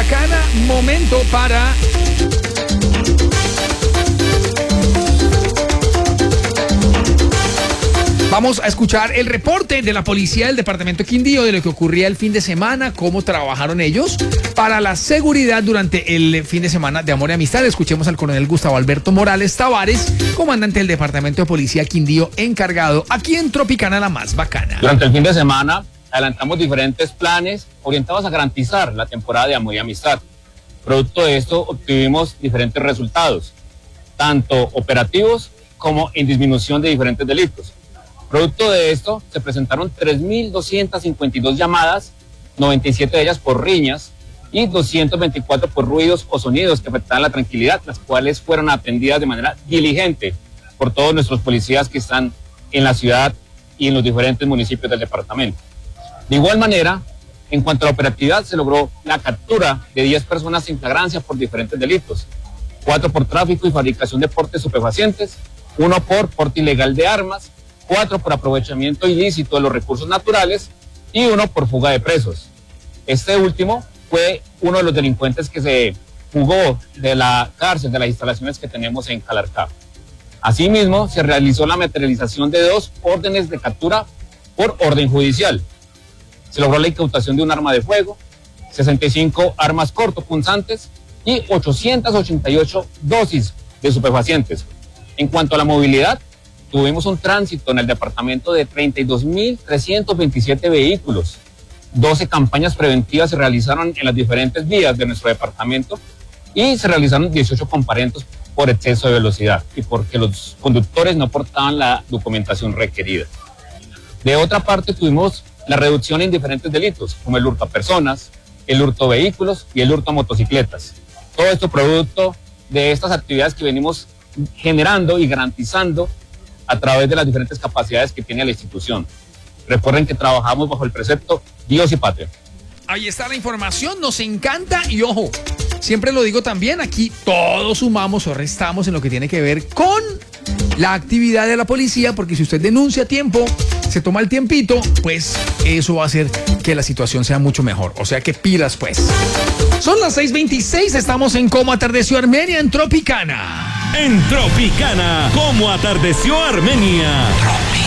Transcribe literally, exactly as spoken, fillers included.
Bacana, momento para... Vamos a escuchar el reporte de la policía del departamento de Quindío de lo que ocurría el fin de semana, cómo trabajaron ellos para la seguridad durante el fin de semana de Amor y Amistad. Escuchemos al coronel Gustavo Alberto Morales Tavares, comandante del departamento de policía Quindío encargado aquí en Tropicana, la más bacana. Durante el fin de semana adelantamos diferentes planes orientados a garantizar la temporada de Amor y Amistad. Producto de esto obtuvimos diferentes resultados, tanto operativos como en disminución de diferentes delitos. Producto de esto, se presentaron tres mil doscientas cincuenta y dos llamadas, noventa y siete de ellas por riñas y doscientos veinticuatro por ruidos o sonidos que afectaban la tranquilidad, las cuales fueron atendidas de manera diligente por todos nuestros policías que están en la ciudad y en los diferentes municipios del departamento. De igual manera, en cuanto a la operatividad, se logró la captura de diez personas en flagrancia por diferentes delitos, cuatro por tráfico y fabricación de portes estupefacientes, uno por porte ilegal de armas, cuatro por aprovechamiento ilícito de los recursos naturales y uno por fuga de presos. Este último fue uno de los delincuentes que se fugó de la cárcel, de las instalaciones que tenemos en Calarcá. Asimismo, se realizó la materialización de dos órdenes de captura por orden judicial. Se logró la incautación de un arma de fuego, sesenta y cinco armas cortopunzantes y ochocientas ochenta y ocho dosis de estupefacientes. En cuanto a la movilidad, tuvimos un tránsito en el departamento de treinta y dos mil trescientos veintisiete vehículos. doce campañas preventivas se realizaron en las diferentes vías de nuestro departamento y se realizaron dieciocho comparendos por exceso de velocidad y porque los conductores no portaban la documentación requerida. De otra parte, tuvimos la reducción en diferentes delitos, como el hurto a personas, el hurto a vehículos y el hurto a motocicletas. Todo esto producto de estas actividades que venimos generando y garantizando a través de las diferentes capacidades que tiene la institución. Recuerden que trabajamos bajo el precepto Dios y Patria. Ahí está la información, nos encanta y ojo, siempre lo digo también, aquí todos sumamos o restamos en lo que tiene que ver con la actividad de la policía, porque si usted denuncia a tiempo, se toma el tiempito, pues eso va a hacer que la situación sea mucho mejor. O sea que pilas pues. Son las seis veintiséis, estamos en Cómo Atardeció Armenia en Tropicana. En Tropicana, ¿cómo atardeció Armenia? Tropicana.